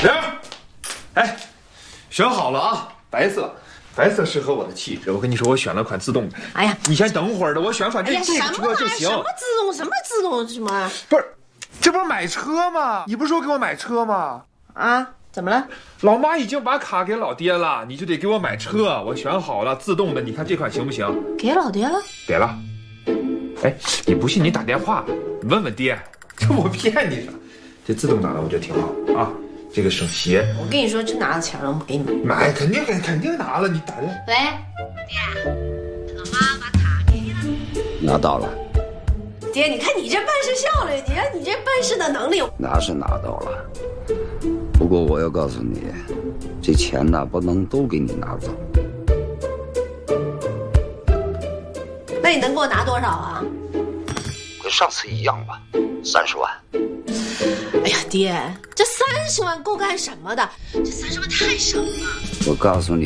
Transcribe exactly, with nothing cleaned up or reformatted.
玲，哎，选好了啊，白色。白色适合我的气质，我跟你说，我选了款自动的。 哎呀， 你先等会儿的，我选款这、 哎、 这个车就行。 什么自动？什么自动？什么？ 不是，这不是买车吗？你不是说给我买车吗？ 啊？怎么了？ 老妈已经把卡给老爹了，你就得给我买车。我选好了，自动的，你看这款行不行？ 给老爹了？ 给了。哎，你不信你打电话问问爹，这我骗你的。这自动挡的我觉得挺好啊。这个省鞋， 我跟你说，真拿了钱了，我给你买，肯定肯肯定拿了。你打的。 喂，爹，老妈把卡给你了。 拿到了。 爹，你看你这办事效率，你看你这办事的能力。 拿是拿到了，不过我要告诉你，这钱呢不能都给你拿走。 那你能给我拿多少啊？ 跟上次一样吧，三十万。 哎呀，爹，这三十万够干什么的？这三十万太少了。 我告诉你。